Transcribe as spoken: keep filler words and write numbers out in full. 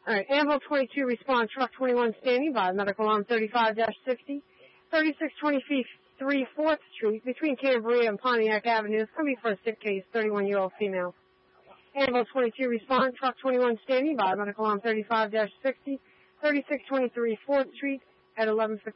All right, Anvil twenty-two, respond. Truck twenty-one standing by. Medical alarm thirty-five dash sixty, thirty-six twenty-three fourth Street, between Cambria and Pontiac Avenues. Coming for a sick case, thirty-one-year-old female. Anvil twenty-two, respond. Truck twenty-one standing by. Medical alarm thirty-five dash sixty, thirty-six twenty-three fourth Street at eleven fifty.